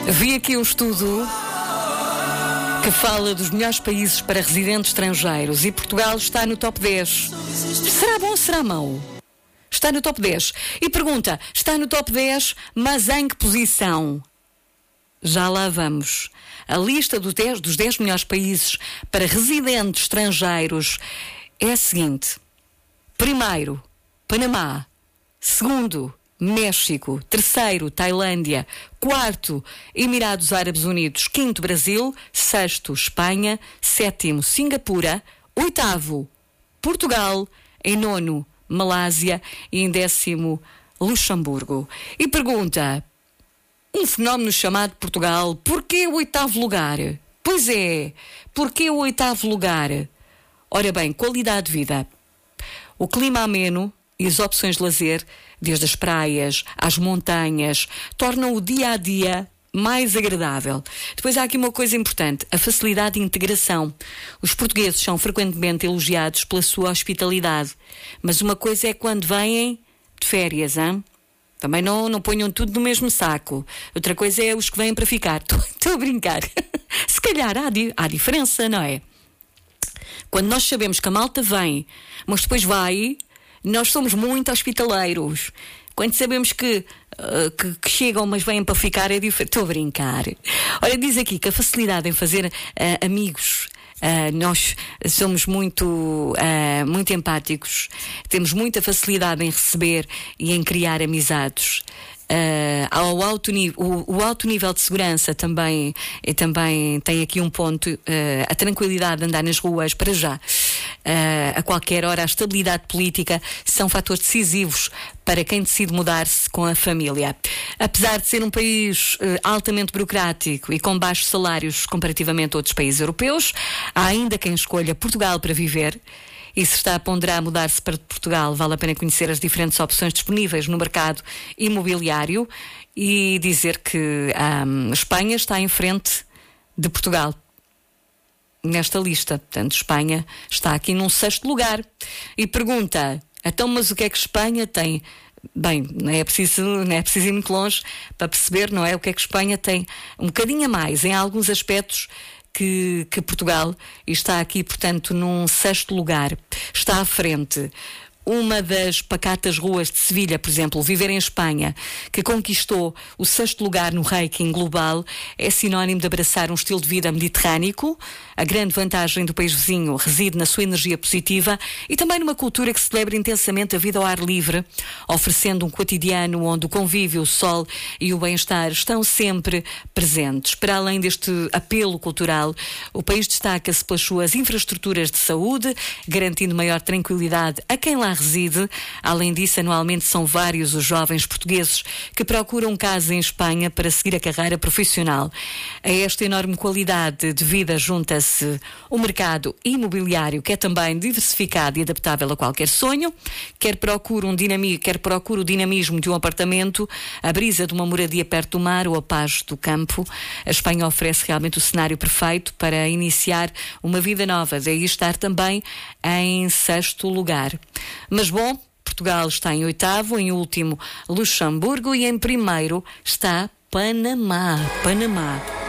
Vi aqui um estudo que fala dos melhores países para residentes estrangeiros e Portugal está no top 10. Será bom ou será mau? Está no top 10. E pergunta, está no top 10, mas em que posição? Já lá vamos. A lista dos 10 melhores países para residentes estrangeiros é a seguinte. Primeiro, Panamá. Segundo, México. Terceiro, Tailândia. Quarto, Emirados Árabes Unidos. Quinto, Brasil. Sexto, Espanha. Sétimo, Singapura. Oitavo, Portugal. Em nono, Malásia. E em décimo, Luxemburgo. E pergunta, um fenómeno chamado Portugal, porquê o oitavo lugar? Pois é, porquê o oitavo lugar? Ora bem, qualidade de vida. O clima ameno e as opções de lazer, desde as praias às montanhas, tornam o dia-a-dia mais agradável. Depois há aqui uma coisa importante, a facilidade de integração. Os portugueses são frequentemente elogiados pela sua hospitalidade. Mas uma coisa é quando vêm de férias, hein? Também não ponham tudo no mesmo saco. Outra coisa é os que vêm para ficar. Estou a brincar. Se calhar há diferença, não é? Quando nós sabemos que a malta vem, mas depois vai, nós somos muito hospitaleiros. Quando sabemos que chegam, mas vêm para ficar, é diferente. Estou a brincar. Olha, diz aqui que a facilidade em fazer amigos. Nós somos muito empáticos, temos muita facilidade em receber e em criar amizades. O alto nível de segurança também tem aqui um ponto, a tranquilidade de andar nas ruas para já. A qualquer hora, a estabilidade política são fatores decisivos para quem decide mudar-se com a família. Apesar de ser um país altamente burocrático e com baixos salários comparativamente a outros países europeus, há ainda quem escolha Portugal para viver. E se está a ponderar mudar-se para Portugal, vale a pena conhecer as diferentes opções disponíveis no mercado imobiliário e dizer que a Espanha está em frente de Portugal nesta lista. Portanto, Espanha está aqui num 6º lugar. E pergunta, então, mas o que é que Espanha tem? Bem, não é preciso ir muito longe para perceber, não é? O que é que Espanha tem um bocadinho a mais em alguns aspectos que Portugal, e está aqui, portanto, num 6º lugar. Está à frente. Uma das pacatas ruas de Sevilha, por exemplo, viver em Espanha, que conquistou o 6º lugar no ranking global, é sinónimo de abraçar um estilo de vida mediterrâneo. A grande vantagem do país vizinho reside na sua energia positiva e também numa cultura que celebra intensamente a vida ao ar livre, oferecendo um cotidiano onde o convívio, o sol e o bem-estar estão sempre presentes. Para além deste apelo cultural, o país destaca-se pelas suas infraestruturas de saúde, garantindo maior tranquilidade a quem lá reside. Além disso, anualmente são vários os jovens portugueses que procuram casa em Espanha para seguir a carreira profissional. A esta enorme qualidade de vida junta-se o mercado imobiliário, que é também diversificado e adaptável a qualquer sonho, quer procura o dinamismo de um apartamento, a brisa de uma moradia perto do mar ou a paz do campo. A Espanha oferece realmente o cenário perfeito para iniciar uma vida nova, daí estar também em 6º lugar. Mas bom, Portugal está em 8º, em último Luxemburgo e em primeiro está Panamá.